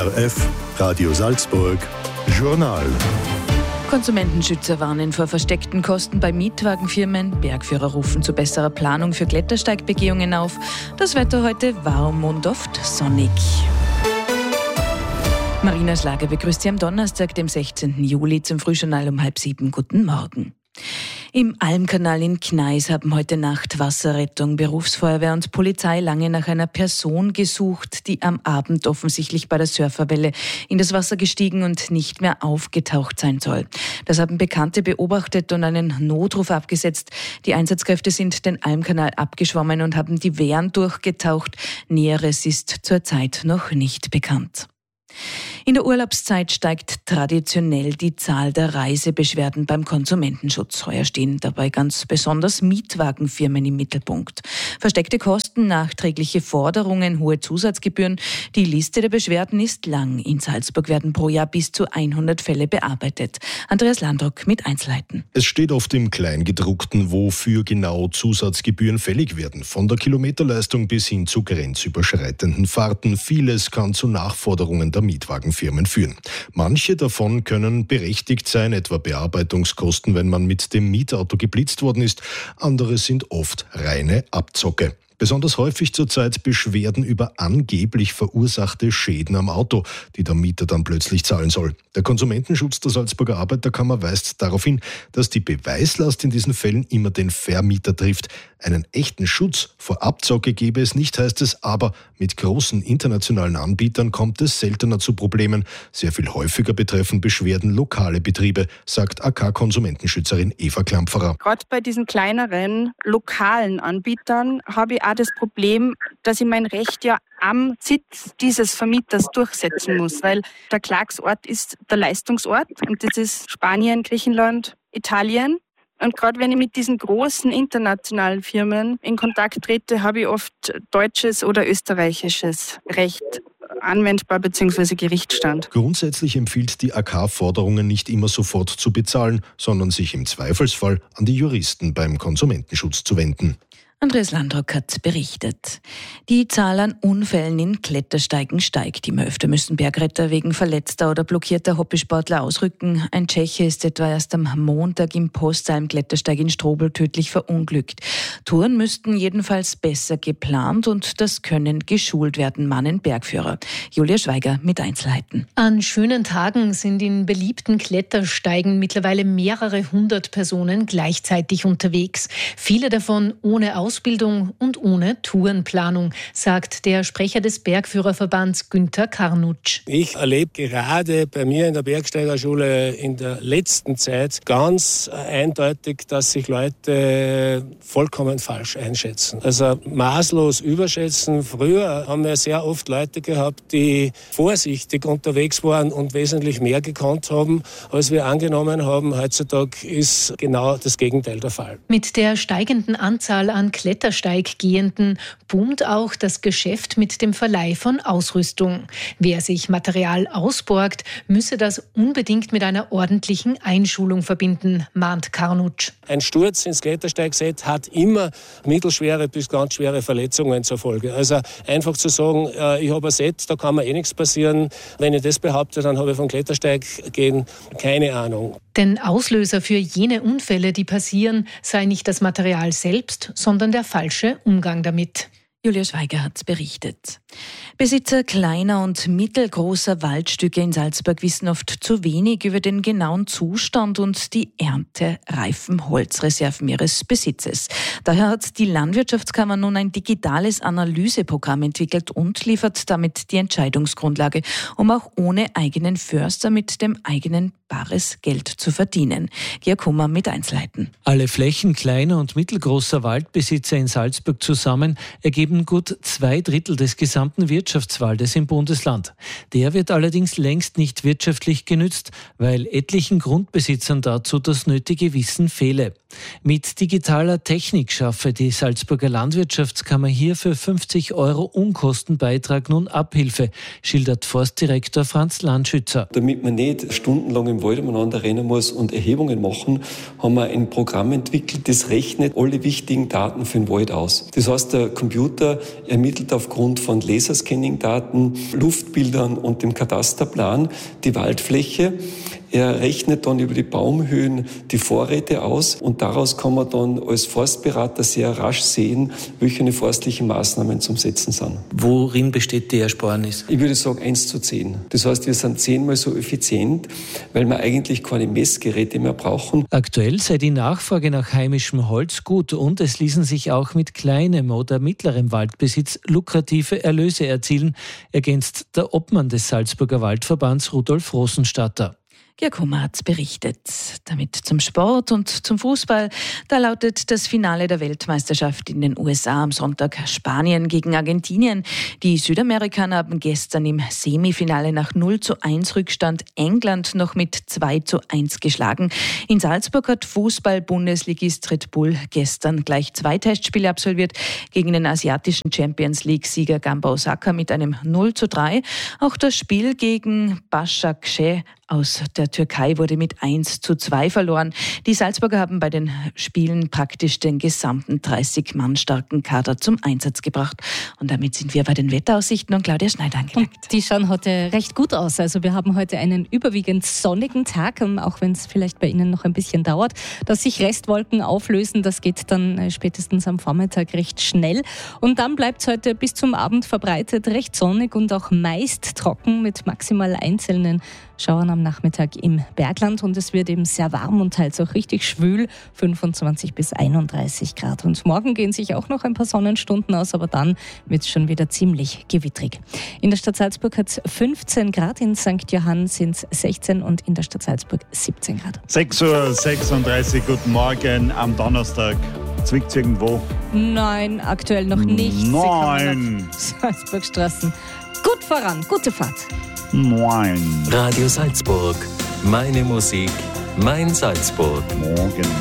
ORF Radio Salzburg Journal. Konsumentenschützer warnen vor versteckten Kosten bei Mietwagenfirmen. Bergführer rufen zu besserer Planung für Klettersteigbegehungen auf. Das Wetter heute warm und oft sonnig. Marina Schlager begrüßt Sie am Donnerstag, dem 16. Juli, zum Frühjournal um 6:30. Guten Morgen. Im Almkanal in Gneis haben heute Nacht Wasserrettung, Berufsfeuerwehr und Polizei lange nach einer Person gesucht, die am Abend offensichtlich bei der Surferwelle in das Wasser gestiegen und nicht mehr aufgetaucht sein soll. Das haben Bekannte beobachtet und einen Notruf abgesetzt. Die Einsatzkräfte sind den Almkanal abgeschwommen und haben die Wehren durchgetaucht. Näheres ist zurzeit noch nicht bekannt. In der Urlaubszeit steigt traditionell die Zahl der Reisebeschwerden beim Konsumentenschutz. Heuer stehen dabei ganz besonders Mietwagenfirmen im Mittelpunkt. Versteckte Kosten, nachträgliche Forderungen, hohe Zusatzgebühren. Die Liste der Beschwerden ist lang. In Salzburg werden pro Jahr bis zu 100 Fälle bearbeitet. Andreas Landrock mit Einzelheiten. Es steht oft im Kleingedruckten, wofür genau Zusatzgebühren fällig werden. Von der Kilometerleistung bis hin zu grenzüberschreitenden Fahrten. Vieles kann zu Nachforderungen der Mietwagenfirmen führen. Manche davon können berechtigt sein, etwa Bearbeitungskosten, wenn man mit dem Mietauto geblitzt worden ist. Andere sind oft reine Abzocke. Besonders häufig zurzeit Beschwerden über angeblich verursachte Schäden am Auto, die der Mieter dann plötzlich zahlen soll. Der Konsumentenschutz der Salzburger Arbeiterkammer weist darauf hin, dass die Beweislast in diesen Fällen immer den Vermieter trifft. Einen echten Schutz vor Abzocke gebe es nicht, heißt es, aber mit großen internationalen Anbietern kommt es seltener zu Problemen. Sehr viel häufiger betreffen Beschwerden lokale Betriebe, sagt AK-Konsumentenschützerin Eva Klampferer. Gerade bei diesen kleineren, lokalen Anbietern habe ich auch das Problem, dass ich mein Recht ja am Sitz dieses Vermieters durchsetzen muss, weil der Klagsort ist der Leistungsort und das ist Spanien, Griechenland, Italien. Und gerade wenn ich mit diesen großen internationalen Firmen in Kontakt trete, habe ich oft deutsches oder österreichisches Recht anwendbar bzw. Gerichtsstand. Grundsätzlich empfiehlt die AK, Forderungen nicht immer sofort zu bezahlen, sondern sich im Zweifelsfall an die Juristen beim Konsumentenschutz zu wenden. Andreas Landrock hat berichtet. Die Zahl an Unfällen in Klettersteigen steigt. Immer öfter müssen Bergretter wegen verletzter oder blockierter Hobbysportler ausrücken. Ein Tscheche ist etwa erst am Montag im Postalm-Klettersteig in Strobl tödlich verunglückt. Touren müssten jedenfalls besser geplant und das können geschult werden, mahnen Bergführer. Julia Schweiger mit Einzelheiten. An schönen Tagen sind in beliebten Klettersteigen mittlerweile mehrere hundert Personen gleichzeitig unterwegs. Viele davon ohne Ausbildung und ohne Tourenplanung, sagt der Sprecher des Bergführerverbands Günther Karnutsch. Ich erlebe gerade bei mir in der Bergsteigerschule in der letzten Zeit ganz eindeutig, dass sich Leute vollkommen falsch einschätzen. Also maßlos überschätzen. Früher haben wir sehr oft Leute gehabt, die vorsichtig unterwegs waren und wesentlich mehr gekonnt haben, als wir angenommen haben. Heutzutage ist genau das Gegenteil der Fall. Mit der steigenden Anzahl an Klettersteiggehenden boomt auch das Geschäft mit dem Verleih von Ausrüstung. Wer sich Material ausborgt, müsse das unbedingt mit einer ordentlichen Einschulung verbinden, mahnt Karnutsch. Ein Sturz ins Klettersteigset hat immer mittelschwere bis ganz schwere Verletzungen zur Folge. Also einfach zu sagen, ich habe ein Set, da kann mir nichts passieren. Wenn ich das behaupte, dann habe ich vom Klettersteig gehen keine Ahnung. Denn Auslöser für jene Unfälle, die passieren, sei nicht das Material selbst, sondern der falsche Umgang damit. Julia Schweiger hat berichtet. Besitzer kleiner und mittelgroßer Waldstücke in Salzburg wissen oft zu wenig über den genauen Zustand und die erntereifen Holzreserven ihres Besitzes. Daher hat die Landwirtschaftskammer nun ein digitales Analyseprogramm entwickelt und liefert damit die Entscheidungsgrundlage, um auch ohne eigenen Förster mit dem eigenen bares Geld zu verdienen. Georg Hummer mit Einzelheiten. Alle Flächen kleiner und mittelgroßer Waldbesitzer in Salzburg zusammen ergeben gut 2/3 des gesamten Wirtschaftswaldes im Bundesland. Der wird allerdings längst nicht wirtschaftlich genützt, weil etlichen Grundbesitzern dazu das nötige Wissen fehle. Mit digitaler Technik schaffe die Salzburger Landwirtschaftskammer hier für 50 € Unkostenbeitrag nun Abhilfe, schildert Forstdirektor Franz Landschützer. Damit man nicht stundenlang im Wald umeinander rennen muss und Erhebungen machen, haben wir ein Programm entwickelt, das rechnet alle wichtigen Daten für den Wald aus. Das heißt, der Computer ermittelt aufgrund von Laserscanning-Daten, Luftbildern und dem Katasterplan die Waldfläche. Er rechnet dann über die Baumhöhen die Vorräte aus und daraus kann man dann als Forstberater sehr rasch sehen, welche forstlichen Maßnahmen zum Setzen sind. Worin besteht die Ersparnis? Ich würde sagen 1:10. Das heißt, wir sind 10-mal so effizient, weil wir eigentlich keine Messgeräte mehr brauchen. Aktuell sei die Nachfrage nach heimischem Holz gut und es ließen sich auch mit kleinem oder mittlerem Waldbesitz lukrative Erlöse erzielen, ergänzt der Obmann des Salzburger Waldverbands Rudolf Rosenstatter. Georg Hummer hat berichtet. Damit zum Sport und zum Fußball. Da lautet das Finale der Weltmeisterschaft in den USA am Sonntag Spanien gegen Argentinien. Die Südamerikaner haben gestern im Semifinale nach 0:1 Rückstand England noch mit 2:1 geschlagen. In Salzburg hat Fußball-Bundesligist Red Bull gestern gleich 2 Testspiele absolviert gegen den asiatischen Champions-League-Sieger Gamba Osaka mit einem 0:3. Auch das Spiel gegen Başakşehir aus der Türkei wurde mit 1:2 verloren. Die Salzburger haben bei den Spielen praktisch den gesamten 30 Mann starken Kader zum Einsatz gebracht. Und damit sind wir bei den Wetteraussichten und Claudia Schneider angelangt. Und die schauen heute recht gut aus. Also wir haben heute einen überwiegend sonnigen Tag, auch wenn es vielleicht bei Ihnen noch ein bisschen dauert, dass sich Restwolken auflösen. Das geht dann spätestens am Vormittag recht schnell. Und dann bleibt es heute bis zum Abend verbreitet recht sonnig und auch meist trocken mit maximal einzelnen Schauern am Nachmittag im Bergland und es wird eben sehr warm und teils auch richtig schwül, 25 bis 31 Grad. Und morgen gehen sich auch noch ein paar Sonnenstunden aus, aber dann wird es schon wieder ziemlich gewittrig. In der Stadt Salzburg hat es 15 Grad, in St. Johann sind es 16 und in der Stadt Salzburg 17 Grad. 6:36 Uhr, guten Morgen am Donnerstag. Zwickt es irgendwo? Nein, aktuell noch nicht. Nein. Salzburgstraßen. Gut voran, gute Fahrt. Moin. Radio Salzburg. Meine Musik, mein Salzburg. Morgen.